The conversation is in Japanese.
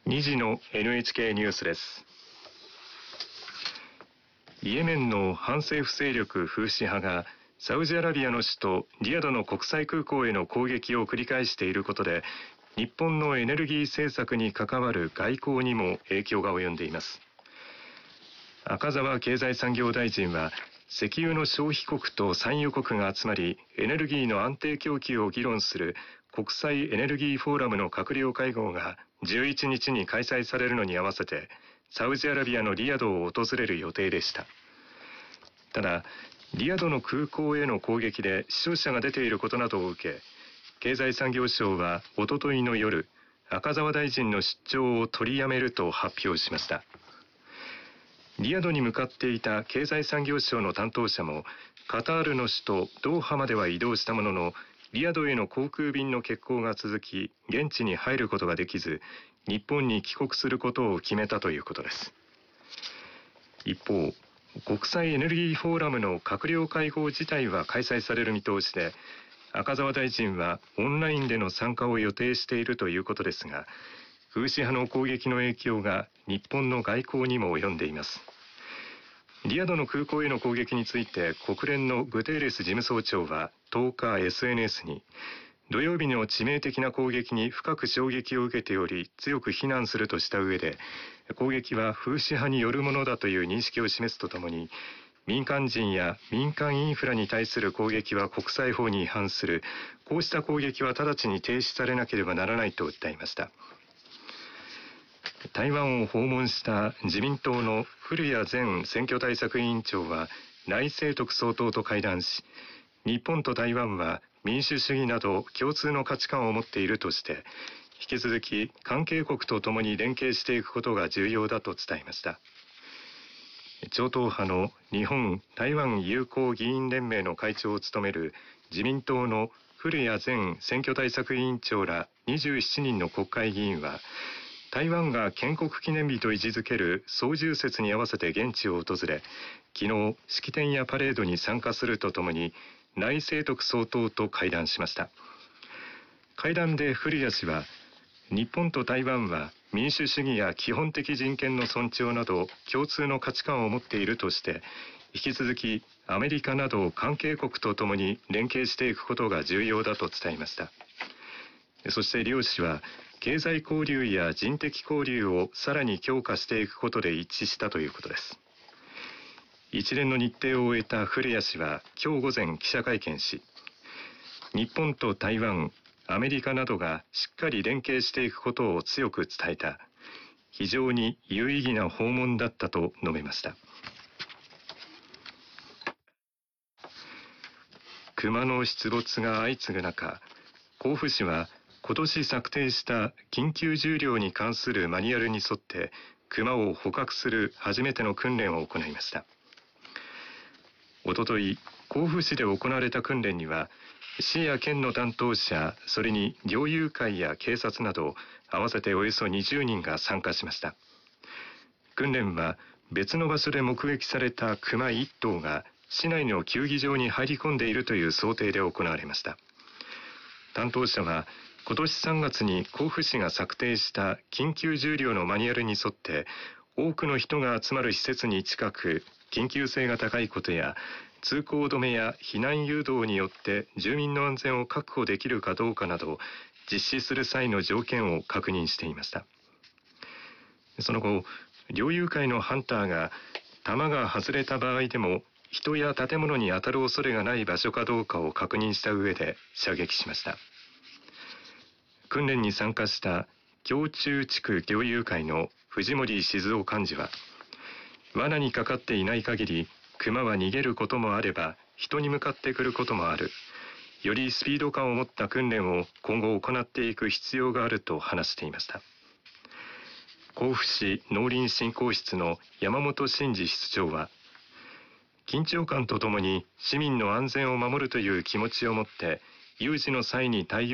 2時の NHK ニュースです。イエメンの反政府勢力フーシ派がサウジアラビアの首都リヤドの国際空港への攻撃を繰り返していることで、日本のエネルギー政策に関わる外交にも影響が及んでいます。赤澤経済産業大臣は、石油の消費国と産油国が集まり、エネルギーの安定供給を議論する国際エネルギーフォーラムの閣僚会合が11日に開催されるのに合わせて、サウジアラビアのリヤドを訪れる予定でした。ただ、リヤドの空港への攻撃で死傷者が出ていることなどを受け、経済産業省はおとといの夜、赤澤大臣の出張を取りやめると発表しました。リヤドに向かっていた経済産業省の担当者も、カタールの首都ドーハまでは移動したものの、リヤドへの航空便の欠航が続き、現地に入ることができず、日本に帰国することを決めたということです。一方、国際エネルギーフォーラムの閣僚会合自体は開催される見通しで、赤澤大臣はオンラインでの参加を予定しているということですが、フーシ派の攻撃の影響が日本の外交にも及んでいます。リヤドの空港への攻撃について国連のグテーレス事務総長は10日 SNS に、土曜日の致命的な攻撃に深く衝撃を受けており強く非難するとした上で、攻撃はフーシ派によるものだという認識を示すとともに、民間人や民間インフラに対する攻撃は国際法に違反する、こうした攻撃は直ちに停止されなければならないと訴えました。台湾を訪問した自民党の古屋前選挙対策委員長は頼清徳総統と会談し、日本と台湾は民主主義など共通の価値観を持っているとして、引き続き関係国とともに連携していくことが重要だと伝えました。超党派の日本台湾友好議員連盟の会長を務める自民党の古屋前選挙対策委員長ら27人の国会議員は、台湾が建国記念日と位置づける双十節に合わせて現地を訪れ、昨日式典やパレードに参加するとともに頼清徳総統と会談しました。会談で古屋氏は、日本と台湾は民主主義や基本的人権の尊重など共通の価値観を持っているとして、引き続きアメリカなど関係国とともに連携していくことが重要だと伝えました。そして両氏は、経済交流や人的交流をさらに強化していくことで一致したということです。一連の日程を終えた古屋氏は今日午前記者会見し、日本と台湾、アメリカなどがしっかり連携していくことを強く伝えた、非常に有意義な訪問だったと述べました。熊の出没が相次ぐ中、甲府市は今年策定した緊急重量に関するマニュアルに沿って熊を捕獲する初めての訓練を行いました。おととい、甲府市で行われた訓練には、市や県の担当者、それに猟友会や警察など合わせておよそ20人が参加しました。訓練は別の場所で目撃された熊1頭が市内の球技場に入り込んでいるという想定で行われました。担当者は、今年3月に甲府市が策定した緊急重量のマニュアルに沿って多くの人が集まる施設に近く緊急性が高いことや、通行止めや避難誘導によって住民の安全を確保できるかどうかなど実施する際の条件を確認していました。その後、猟友会のハンターが弾が外れた場合でも人や建物に当たる恐れがない場所かどうかを確認した上で射撃しました。訓練に参加した京中地区猟友会の藤森静雄幹事は、罠にかかっていない限り熊は逃げることもあれば人に向かってくることもある、よりスピード感を持った訓練を今後行っていく必要があると話していました。甲府市農林振興室の山本真二室長は、緊張感とともに市民の安全を守るという気持ちを持って有事の際に対応